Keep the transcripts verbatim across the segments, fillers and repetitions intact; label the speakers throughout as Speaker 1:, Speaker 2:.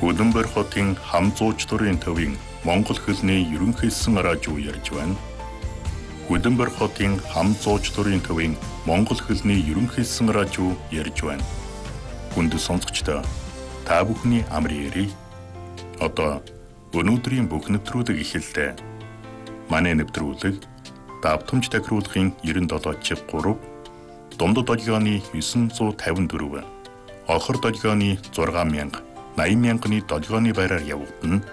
Speaker 1: Хөлбөмбөр хотын хам зуучлалын төвийн Монгол хэлний ерөнхийсэн радио ярьж байна. Хөлбөмбөр хотын хам зуучлалын төвийн Монгол хэлний ерөнхийсэн радио ярьж байна. Хүнд сонсогчдоо та бүхний амрын эрийг одоо өнөөдрийн бүх нэвтрүүлэг эхэллээ. Манай нэвтрүүлэг давтамж тахируулахын девяносто чиг три, Дундад долгионы девятьсот пятьдесят четыре, Охор долгионы шесть мянга, восемьдесят мянганы долгионы байраар явагдана.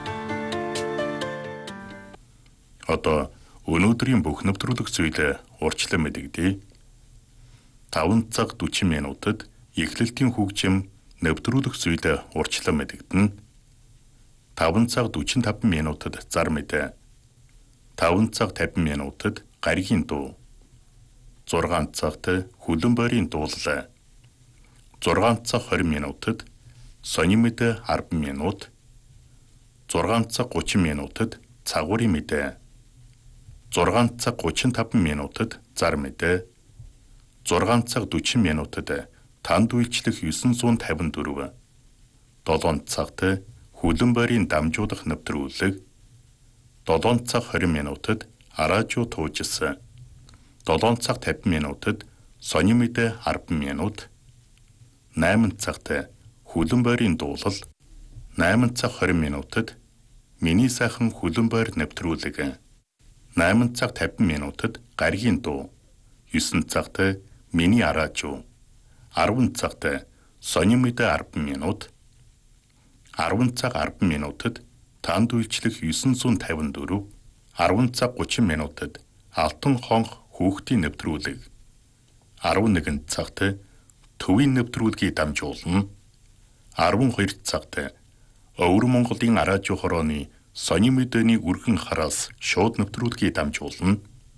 Speaker 1: Одоо өнөөдрийн бүх нэвтрүүлэг зүйлээ урьдчилан мэдэгдэе. таван цаг сорок минутад эхлэлтийн хөгжим нэвтрүүлэг зүйлээ урьдчилан мэдэгдэнэ. таван цаг сорок пять минутад зар мэдээ. таван цаг пятьдесят минутад гаригийн дуу. зургаан цагт хөлбөмбөрийн дуулал. зургаан цаг двадцать минутад сонин мэдээ десять минут. зургаан цаг тридцать минутад цагуурийн мэдээ. зургаан цаг тридцать пять минутад зар мэдээ. зургаан цаг сорок минутад танд үйлчлэх девятьсот пятьдесят четыре. долоон цагт хөлбөмбөрийн дамжуулах нэвтрүүлэг. долоон цаг двадцать минутад радио туужсан. долоон цаг пятьдесят минутад сонин мэдээ десять минут. восемь цагт хөлбөмбөрийн дуулал. восемь цаг двадцать минутад миний сайхан хөлбөмбөр нэвтрүүлэг. восемь цаг пятьдесят минутад гаригийн дуу. девять цагт миний радио. десять цагт сонин мэдээ десять минут. десять цаг десять минутад танд үйлчлэх девятьсот пятьдесят четыре. десять цаг тридцать минутад алтан хонх хүүхдийн нэвтрүүлэг. eleven цагт төвийн нэвтрүүлгийг дамжуулна. twelve цагт Өвөр Монголын радио хорооны сонин мэдээний үргэн хараас шууд нэвтрүүлгийг дамжуулна.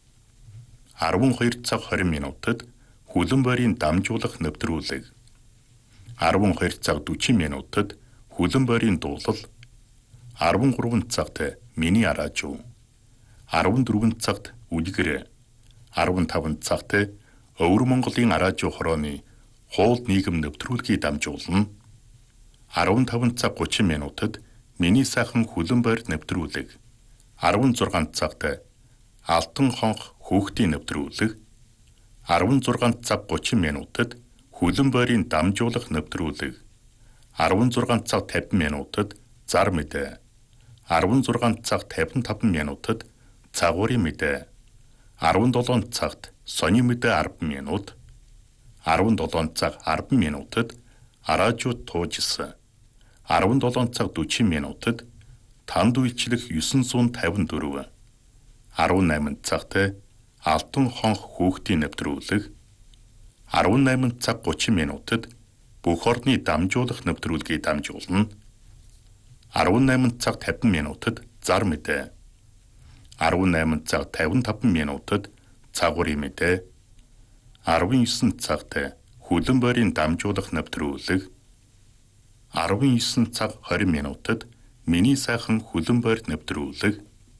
Speaker 1: twelve цаг twenty минутад хөлбөмбөрийн дамжуулах нэвтрүүлэг. twelve цаг forty минутад хөлбөмбөрийн дуулал.13 цагт миний радио.14 цагт үлгэр.15 цагт Өвөр Монголын радио хорооны хоол нийгэм нэвтрүүлгийг дамжуулна. fifteen цаг thirty минутад миний сайхан хөлбөмбөр нэвтрүүлэг. sixteen цагт алтан хонх хүүхдийн нэвтрүүлэг. sixteen цаг thirty минутад хөлбөмбөрийн дамжуулах нэвтрүүлэг. sixteen цаг fifty минутад зар мэдээ. sixteen цаг fifty-five минутад цагуурийн мэдээ. seventeen цагт сонин мэдээ ten минут. seventeen цаг ten минутад радио туужсан. seventeen цаг forty минутад танд үйлчлэх девятьсот пятьдесят четыре. eighteen цагт алтан хонх хүүхдийн нэвтрүүлэг. eighteen цаг thirty минутад бүх орны дамжуулах нэвтрүүлгийг дамжуулна. eighteen цаг fifty минутад зар мэдээ. eighteen цаг fifty-five минутад цагуурийн мэдээ. nineteen цагт хөлбөмбөрийн дамжуулах нэвтрүүлэг. nineteen цаг twenty минутад миний сайхан хөлбөмбөр нэвтрүүлэг.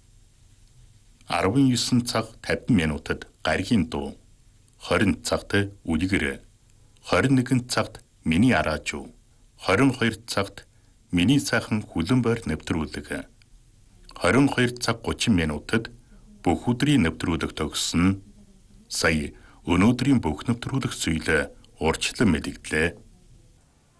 Speaker 1: nineteen цаг fifty минутад гаригийн дуу. twenty цагт үлгэр. twenty-one цагт миний радио. twenty-two цагт миний сайхан хөлбөмбөр нэвтрүүлэг. twenty-two цаг thirty минутад бүх өдрийн нэвтрүүлэг төгссөн. Сая өнөөдрийн бүх нэвтрүүлэг зүйлээ урьдчилан мэдэгдлээ.